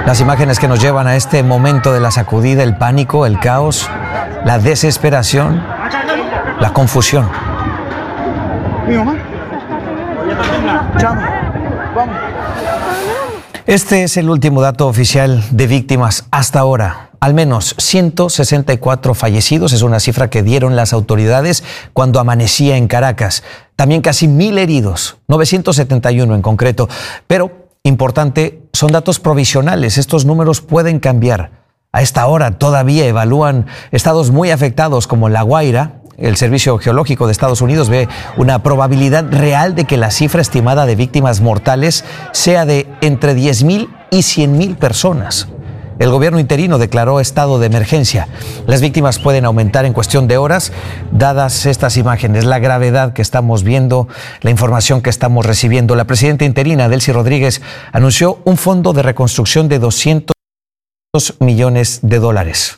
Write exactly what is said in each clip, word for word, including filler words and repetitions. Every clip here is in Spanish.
Las imágenes que nos llevan a este momento de la sacudida, el pánico, el caos, la desesperación, la confusión. Mi mamá. Este es el último dato oficial de víctimas hasta ahora. Al menos ciento sesenta y cuatro fallecidos, es una cifra que dieron las autoridades cuando amanecía en Caracas. También casi mil heridos, novecientos setenta y uno en concreto. Pero, importante, son datos provisionales. Estos números pueden cambiar. A esta hora todavía evalúan estados muy afectados como La Guaira. El Servicio Geológico de Estados Unidos ve una probabilidad real de que la cifra estimada de víctimas mortales sea de entre diez mil y cien mil personas. El gobierno interino declaró estado de emergencia. Las víctimas pueden aumentar en cuestión de horas, dadas estas imágenes, la gravedad que estamos viendo, la información que estamos recibiendo. La presidenta interina, Delcy Rodríguez, anunció un fondo de reconstrucción de doscientos millones de dólares.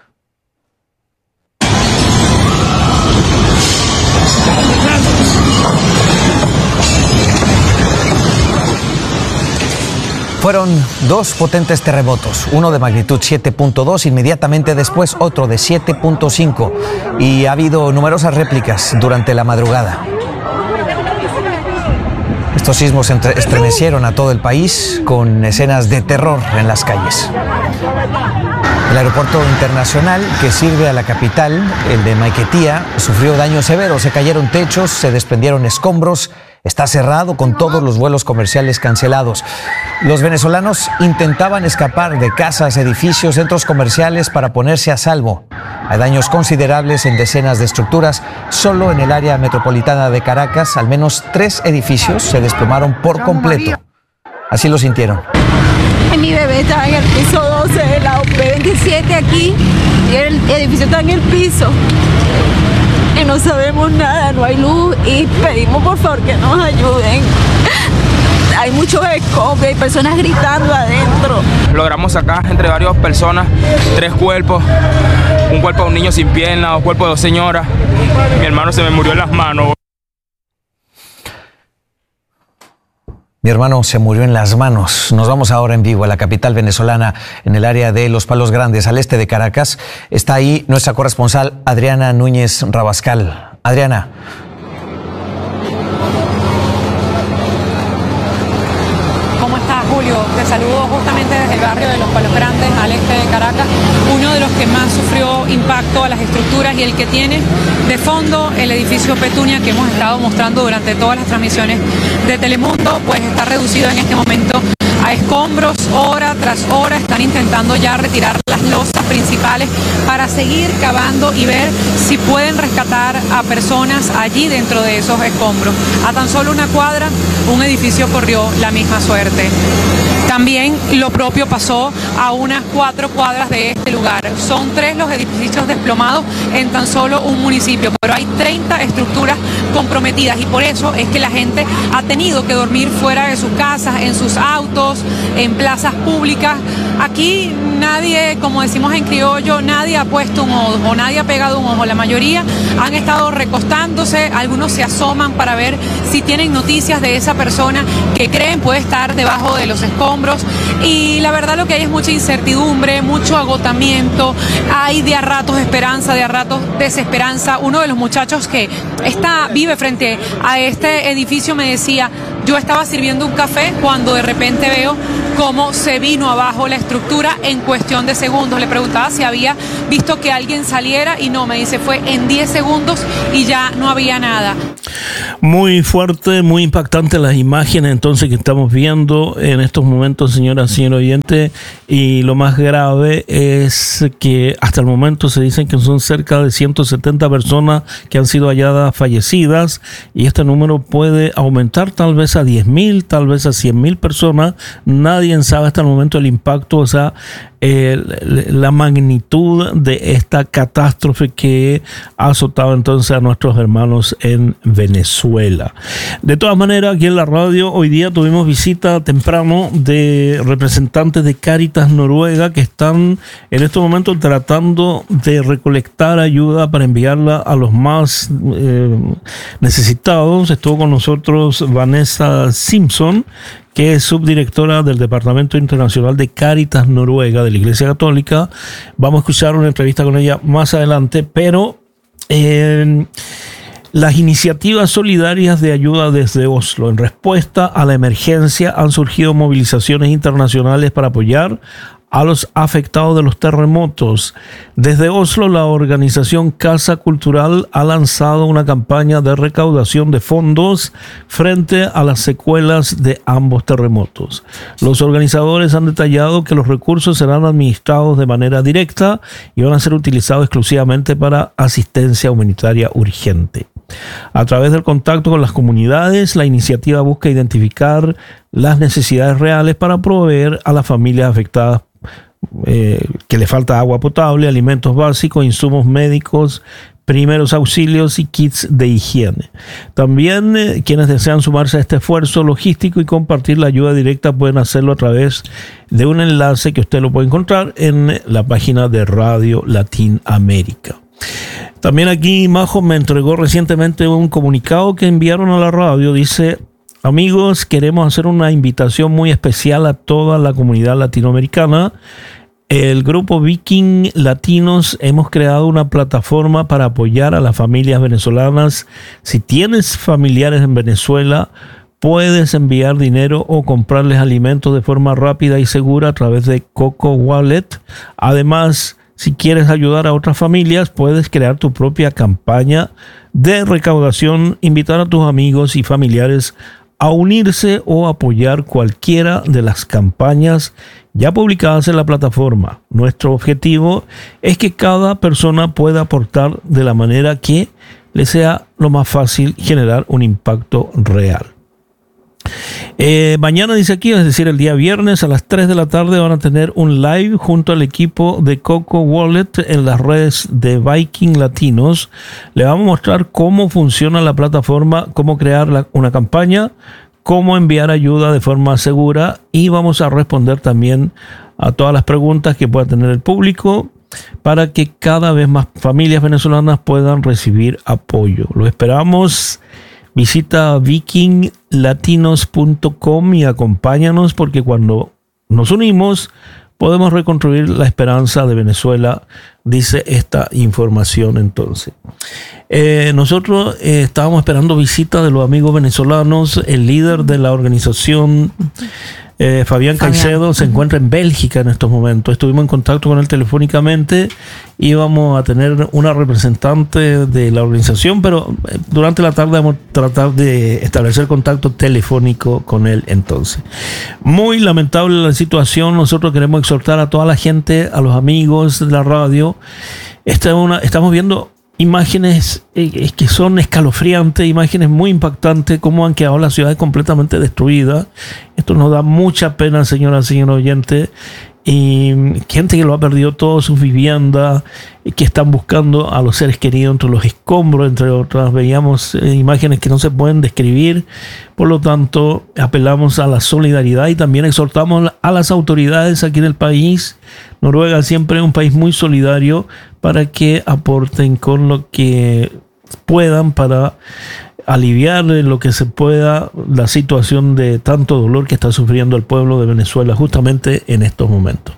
Fueron dos potentes terremotos, uno de magnitud siete punto dos, inmediatamente después otro de siete punto cinco, y ha habido numerosas réplicas durante la madrugada. Estos sismos estremecieron a todo el país con escenas de terror en las calles. El aeropuerto internacional que sirve a la capital, el de Maiquetía, sufrió daños severos. Se cayeron techos, se desprendieron escombros. Está cerrado con todos los vuelos comerciales cancelados. Los venezolanos intentaban escapar de casas, edificios, centros comerciales para ponerse a salvo. Hay daños considerables en decenas de estructuras. Solo en el área metropolitana de Caracas, al menos tres edificios se desplomaron por completo. Así lo sintieron. Mi bebé está en el piso doce de la B veintisiete aquí y el edificio está en el piso. Y no sabemos nada, no hay luz y pedimos por favor que nos ayuden. Hay muchos escombros, hay personas gritando adentro. Logramos sacar entre varias personas tres cuerpos, un cuerpo de un niño sin pierna, dos cuerpos de dos señoras. Mi hermano se me murió en las manos. Mi hermano se murió en las manos. Nos vamos ahora en vivo a la capital venezolana, en el área de Los Palos Grandes, al este de Caracas. Está ahí nuestra corresponsal Adriana Núñez Rabascal. Adriana. ¿Cómo estás, Julio? Te saludo justamente desde el barrio de Los Palos Grandes, al este de Caracas, uno de los que más sufrió impacto a las estructuras y el que tiene de fondo el edificio Petunia que hemos estado mostrando durante todas las transmisiones de Telemundo, pues está reducido en este momento a escombros. Hora tras hora están intentando ya retirar las losas principales para seguir cavando y ver si pueden rescatar a personas allí dentro de esos escombros. A tan solo una cuadra, un edificio corrió la misma suerte. También lo propio pasó a unas cuatro cuadras de este lugar. Son tres los edificios desplomados en tan solo un municipio, pero hay treinta estructuras comprometidas y por eso es que la gente ha tenido que dormir fuera de sus casas, en sus autos, en plazas públicas. Aquí nadie, como decimos en criollo, nadie ha puesto un ojo, nadie ha pegado un ojo. La mayoría han estado recostándose, algunos se asoman para ver si tienen noticias de esa persona que creen puede estar debajo de los escombros. Y la verdad lo que hay es mucha incertidumbre, mucho agotamiento, hay de a ratos esperanza, de a ratos desesperanza. Uno de los muchachos que está, vive frente a este edificio me decía, yo estaba sirviendo un café cuando de repente veo cómo se vino abajo la estructura en cuestión de segundos. Le preguntaba si había visto que alguien saliera y no, me dice, fue en diez segundos y ya no había nada. Muy fuerte, muy impactante las imágenes entonces que estamos viendo en estos momentos, señoras y señores oyentes, y lo más grave es que hasta el momento se dicen que son cerca de ciento setenta personas que han sido halladas fallecidas y este número puede aumentar tal vez a diez mil, tal vez a cien mil personas. Nadie sabe hasta el momento el impacto, o sea, eh, la magnitud de esta catástrofe que ha azotado entonces a nuestros hermanos en Venezuela. De todas maneras, aquí en la radio hoy día tuvimos visita temprano de representantes de Cáritas Noruega que están en estos momentos tratando de recolectar ayuda para enviarla a los más eh, necesitados. Estuvo con nosotros Vanessa Simpson, que es subdirectora del Departamento Internacional de Cáritas Noruega de la Iglesia Católica. Vamos a escuchar una entrevista con ella más adelante, pero eh, las iniciativas solidarias de ayuda desde Oslo en respuesta a la emergencia han surgido movilizaciones internacionales para apoyar a los afectados de los terremotos. Desde Oslo, la organización Casa Cultural ha lanzado una campaña de recaudación de fondos frente a las secuelas de ambos terremotos. Los organizadores han detallado que los recursos serán administrados de manera directa y van a ser utilizados exclusivamente para asistencia humanitaria urgente. A través del contacto con las comunidades, la iniciativa busca identificar las necesidades reales para proveer a las familias afectadas eh, que le falta agua potable, alimentos básicos, insumos médicos, primeros auxilios y kits de higiene. También eh, quienes desean sumarse a este esfuerzo logístico y compartir la ayuda directa pueden hacerlo a través de un enlace que usted lo puede encontrar en la página de Radio Latinoamérica. También aquí Majo me entregó recientemente un comunicado que enviaron a la radio. Dice: amigos, queremos hacer una invitación muy especial a toda la comunidad latinoamericana. El grupo Viking Latinos hemos creado una plataforma para apoyar a las familias venezolanas. Si tienes familiares en Venezuela, puedes enviar dinero o comprarles alimentos de forma rápida y segura a través de Coco Wallet. Además, si quieres ayudar a otras familias, puedes crear tu propia campaña de recaudación, invitar a tus amigos y familiares a unirse o apoyar cualquiera de las campañas ya publicadas en la plataforma. Nuestro objetivo es que cada persona pueda aportar de la manera que le sea lo más fácil generar un impacto real. Eh, mañana, dice aquí, es decir, el día viernes a las tres de la tarde van a tener un live junto al equipo de Coco Wallet en las redes de Viking Latinos. Le vamos a mostrar cómo funciona la plataforma, cómo crear la, una campaña, cómo enviar ayuda de forma segura, y vamos a responder también a todas las preguntas que pueda tener el público para que cada vez más familias venezolanas puedan recibir apoyo. Lo esperamos. Visita viking latinos punto com y acompáñanos, porque cuando nos unimos podemos reconstruir la esperanza de Venezuela, dice esta información. Entonces, eh, nosotros eh, estábamos esperando visita de los amigos venezolanos. El líder de la organización, Eh, Fabián Caicedo, se encuentra en Bélgica en estos momentos. Estuvimos en contacto con él telefónicamente. Íbamos a tener una representante de la organización, pero durante la tarde vamos a tratar de establecer contacto telefónico con él. Entonces, muy lamentable la situación. Nosotros queremos exhortar a toda la gente, a los amigos de la radio. Esta es una, estamos viendo imágenes eh, que son escalofriantes, imágenes muy impactantes, cómo han quedado las ciudades completamente destruidas. Esto nos da mucha pena, señoras y señores oyentes. Y gente que lo ha perdido todo, sus viviendas, que están buscando a los seres queridos entre los escombros, entre otras. Veíamos eh, imágenes que no se pueden describir. Por lo tanto, apelamos a la solidaridad y también exhortamos a las autoridades aquí en el país. Noruega siempre es un país muy solidario, para que aporten con lo que puedan para aliviar lo que se pueda la situación de tanto dolor que está sufriendo el pueblo de Venezuela justamente en estos momentos.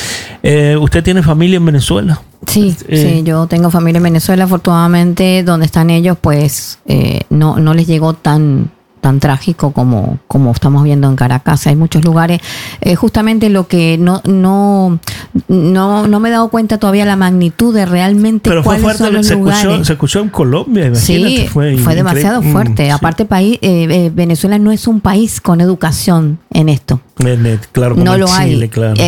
Eh, ¿Usted tiene familia en Venezuela? Sí, eh, sí, yo tengo familia en Venezuela. Afortunadamente, donde están ellos, pues eh, no, no les llegó tan tan trágico como, como estamos viendo en Caracas. Hay muchos lugares. Eh, justamente lo que no, no, no, no me he dado cuenta todavía la magnitud de realmente pero cuáles fue fuerte, son los se lugares. Escuchó, se escuchó en Colombia, imagínate. Sí, fue, fue demasiado increíble. fuerte. Mm, Aparte, sí. país, eh, eh, Venezuela no es un país con educación en esto. Claro, como no en lo Chile, hay. claro.